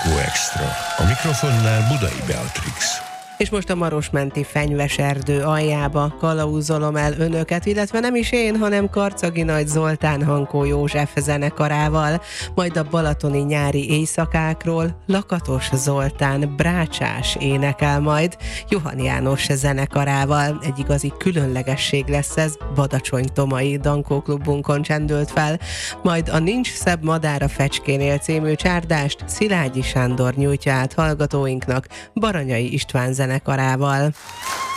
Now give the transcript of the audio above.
Anikó Extra. A mikrofonnál Budai Beatrix. És most a Marosmenti Fenyves erdő aljába kalauzolom el önöket, illetve nem is én, hanem Karcagi Nagy Zoltán Hankó József zenekarával, majd a balatoni nyári éjszakákról Lakatos Zoltán brácsás énekel majd Johan János zenekarával. Egy igazi különlegesség lesz ez, Badacsony-Tomai Dankó klubunkon csendült fel, majd a Nincs szebb madár a fecskénél című csárdást Szilágyi Sándor nyújtja át hallgatóinknak Baranyai István zenekarával.